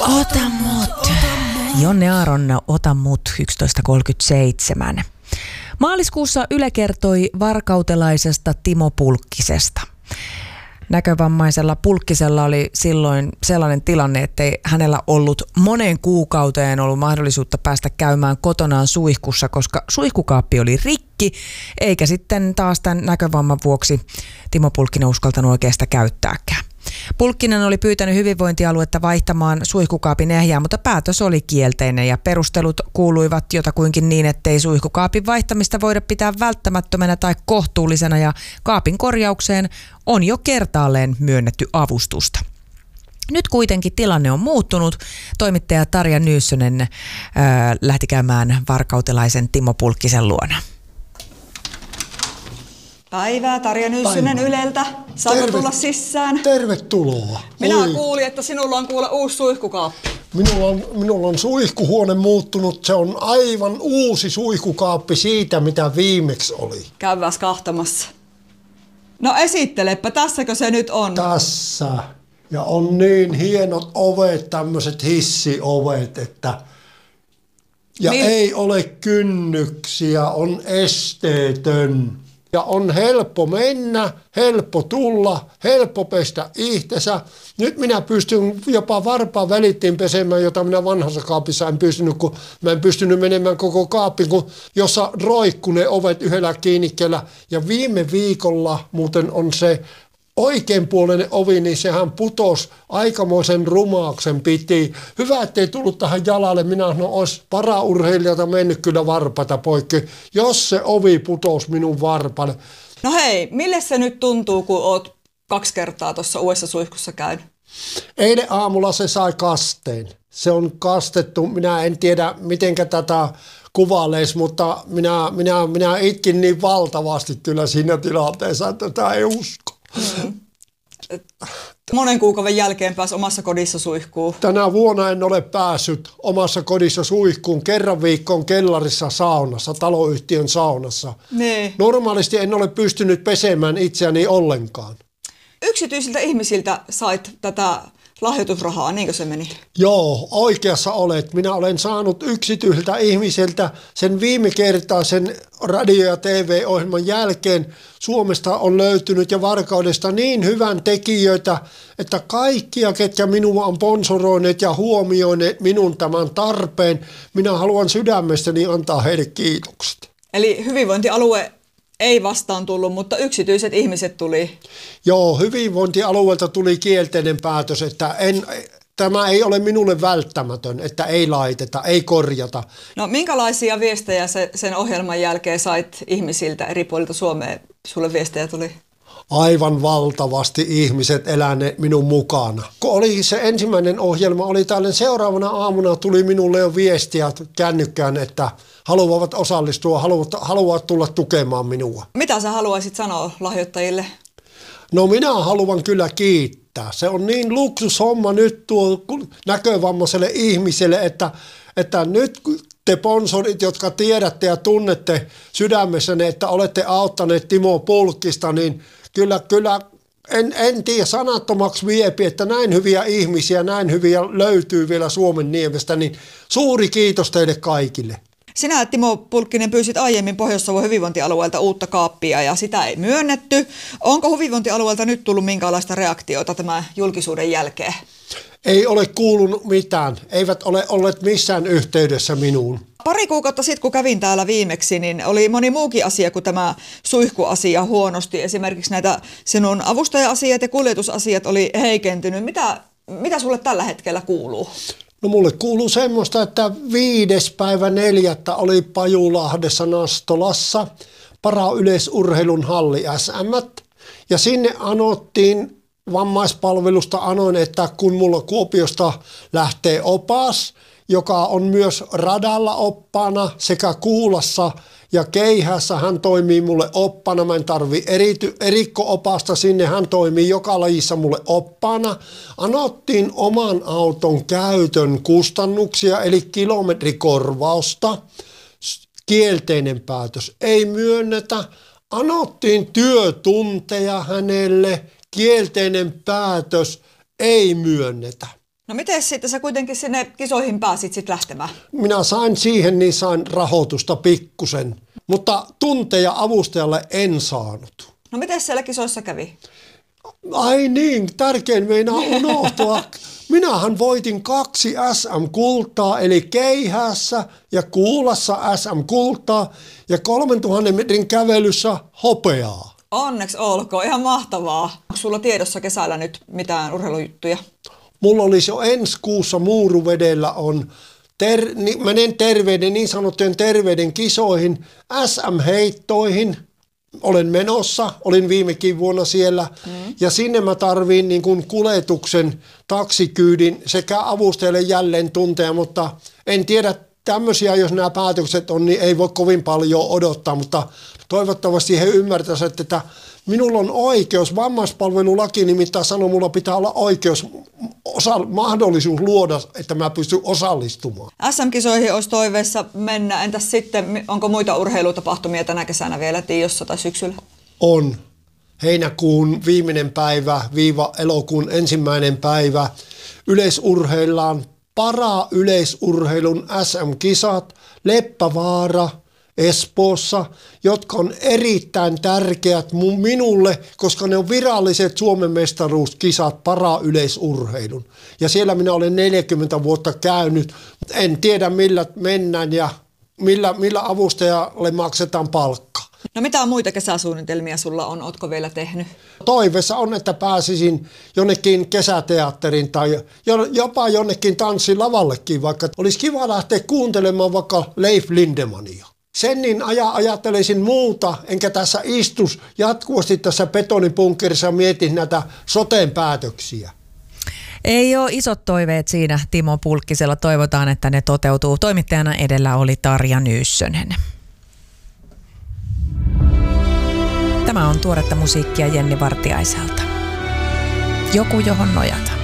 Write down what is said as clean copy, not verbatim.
Ota mut. Jonne Aaron, ota mut 11.37. Maaliskuussa Yle kertoi varkautelaisesta Timo Pulkkisesta. Näkövammaisella Pulkkisella oli silloin sellainen tilanne, ettei hänellä ollut moneen kuukauteen ollut mahdollisuutta päästä käymään kotonaan suihkussa, koska suihkukaappi oli rikki, eikä sitten taas tämän näkövamman vuoksi Timo Pulkkinen uskaltanut oikein sitä käyttääkään. Pulkkinen oli pyytänyt hyvinvointialuetta vaihtamaan suihkukaapin ehjää, mutta päätös oli kielteinen ja perustelut kuuluivat jotakuinkin niin, ettei suihkukaapin vaihtamista voida pitää välttämättömänä tai kohtuullisena ja kaapin korjaukseen on jo kertaalleen myönnetty avustusta. Nyt kuitenkin tilanne on muuttunut. Toimittaja Tarja Nyyssönen lähti käymään varkautelaisen Timo Pulkkisen luona. Päivää, Tarja Nyssynen Yleltä. Saanko tulla sisään? Tervetuloa. Minä kuulin, että sinulla on kuule uusi suihkukaappi. Minulla on suihkuhuone muuttunut. Se on aivan uusi suihkukaappi siitä, mitä viimeksi oli. Käydään kahtamassa. No esittelepä, tässäkö se nyt on? Tässä. Ja on niin hienot ovet, tämmöiset hissiovet, että... Ja ei ole kynnyksiä, on esteetön. Ja on helppo mennä, helppo tulla, helppo pestä itsensä. Nyt minä pystyn jopa varpaan välittiin pesemään, jota minä vanhassa kaapissa en pystynyt, kun mä en pystynyt menemään koko kaappiin, jossa roikkuu ne ovet yhdellä kiinnikkeellä. Ja viime viikolla muuten on se oikeanpuoleinen ovi, niin sehän putosi aikamoisen rumauksen piti. Hyvä, ettei tullut tähän jalalle. Minä olisi paraurheilijalta mennyt kyllä varpata poikki, jos se ovi putosi minun varpalle. No hei, mille se nyt tuntuu, kun oot 2 kertaa tuossa uudessa suihkussa käynyt? Eilen aamulla se sai kasteen. Se on kastettu. Minä en tiedä, mitenkä tätä kuvailisi, mutta minä itkin niin valtavasti kyllä siinä tilanteessa, että tämä ei usko. Monen kuukauden jälkeen pääsi omassa kodissa suihkuun. Tänä vuonna en ole päässyt omassa kodissa suihkuun. Kerran viikkoon kellarissa saunassa, taloyhtiön saunassa. Nee. Normaalisti en ole pystynyt pesemään itseäni ollenkaan. Yksityisiltä ihmisiltä sait tätä lahjoitusrahaa, niinkö se meni? Joo, oikeassa olet. Minä olen saanut yksityisiltä ihmisiltä sen viime kertaa sen radio- ja TV-ohjelman jälkeen. Suomesta on löytynyt ja Varkaudesta niin hyvän tekijöitä, että kaikkia, ketkä minua on sponsoroineet ja huomioineet minun tämän tarpeen, minä haluan sydämestäni antaa heille kiitokset. Eli hyvinvointialue ei vastaan tullut, mutta yksityiset ihmiset tuli. Joo, hyvinvointialueelta tuli kielteinen päätös, että tämä ei ole minulle välttämätön, että ei laiteta, ei korjata. No minkälaisia viestejä sen ohjelman jälkeen sait ihmisiltä eri puolilta Suomea? Sulle viestejä tuli? Aivan valtavasti ihmiset eläneet minun mukana. Kun oli se ensimmäinen ohjelma, oli tällainen seuraavana aamuna tuli minulle jo viestiä kännykkään, että haluavat osallistua, haluavat tulla tukemaan minua. Mitä sä haluaisit sanoa lahjoittajille? No minä haluan kyllä kiittää. Se on niin luksushomma nyt tuo näkövammaiselle ihmiselle, että nyt te sponsorit, jotka tiedätte ja tunnette sydämessänne, että olette auttaneet Timo Pulkkista, niin kyllä en tiedä sanattomaksi viepi, että näin hyviä ihmisiä, näin hyviä löytyy vielä Suomen niemestä, niin suuri kiitos teille kaikille. Sinä, Timo Pulkkinen, pyysit aiemmin Pohjois-Savon hyvinvointialueelta uutta kaappia ja sitä ei myönnetty. Onko hyvinvointialueelta nyt tullut minkälaista reaktiota tämän julkisuuden jälkeen? Ei ole kuulunut mitään. Eivät ole olleet missään yhteydessä minuun. Pari kuukautta sitten, kun kävin täällä viimeksi, niin oli moni muukin asia kuin tämä suihkuasia huonosti. Esimerkiksi näitä sinun avustaja-asiat ja kuljetusasiat oli heikentynyt. Mitä sulle tällä hetkellä kuuluu? No mulle kuuluu semmoista, että 5.4. oli Pajulahdessa Nastolassa parayleisurheilun halli SM. Ja sinne anottiin vammaispalvelusta että kun mulla Kuopiosta lähtee opas, joka on myös radalla oppaana sekä Kuulassa ja Keihässä, hän toimii mulle oppana. Mä en tarvi erikko-opasta sinne, hän toimii joka lajissa mulle oppaana. Anottiin oman auton käytön kustannuksia eli kilometrikorvausta. Kielteinen päätös ei myönnetä. Anottiin työtunteja hänelle. Kielteinen päätös ei myönnetä. No miten sitten sä kuitenkin sinne kisoihin pääsit sitten lähtemään? Minä sain rahoitusta pikkusen, mutta tunteja avustajalle en saanut. No miten siellä kisoissa kävi? Ai niin, tärkein meinaa unohtua. Minähän voitin 2 SM-kultaa, eli keihäässä ja kuulassa SM-kultaa ja 3000 metrin kävelyssä hopeaa. Onneksi olkoon, ihan mahtavaa. Onko sulla tiedossa kesällä nyt mitään urheilujuttuja? Mulla olisi jo ensi kuussa Muuruvedellä menen niin sanottujen terveyden kisoihin, SM-heittoihin. Olen menossa, olin viimekin vuonna siellä ja sinne mä tarviin niin kuin kuljetuksen, taksikyydin sekä avustajalle jälleen tunteja, mutta en tiedä tämmöisiä, jos nämä päätökset on, niin ei voi kovin paljon odottaa, mutta toivottavasti he ymmärtäisivät, että minulla on oikeus, vammaispalvelulaki nimittäin sanoo, mulla pitää olla oikeus, mahdollisuus luoda, että mä pystyn osallistumaan. SM-kisoihin olisi toiveessa mennä, entäs sitten, onko muita urheilutapahtumia tänä kesänä vielä tiossa tai syksyllä? On. Heinäkuun viimeinen päivä -- elokuun 1. päivä yleisurheillaan para-yleisurheilun SM-kisat Leppävaara Espoossa, jotka on erittäin tärkeät minulle, koska ne on viralliset Suomen mestaruuskisat para-yleisurheilun. Ja siellä minä olen 40 vuotta käynyt. En tiedä millä mennään ja millä avustajalle maksetaan palkka. No mitä muita kesäsuunnitelmia sulla on? Ootko vielä tehnyt? Toiveessa on, että pääsisin jonnekin kesäteatterin tai jopa jonnekin tanssilavallekin, vaikka olisi kiva lähteä kuuntelemaan vaikka Leif Lindemania. Sen niin ajattelisin muuta, enkä tässä istus jatkuvasti tässä betonipunkkerissa ja mietin näitä soteen päätöksiä. Ei ole isot toiveet siinä Timo Pulkkisella. Toivotaan, että ne toteutuu. Toimittajana edellä oli Tarja Nyyssönen. Tämä on tuoretta musiikkia Jenni Vartiaiselta. Joku, johon nojata.